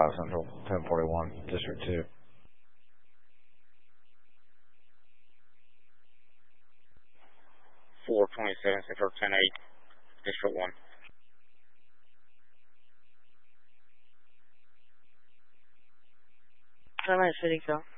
Central, 1041, District 2. 427 Central, 10-8, District 1. Sunlight City, go.